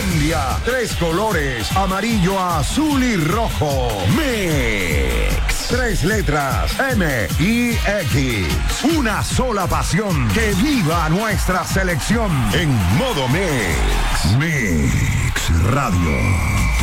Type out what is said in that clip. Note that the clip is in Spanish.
Colombia, 3 colores, amarillo, azul y rojo. Mix. 3 letras, M-I-X. Una sola pasión. Que viva nuestra selección en modo Mix. Mix Radio.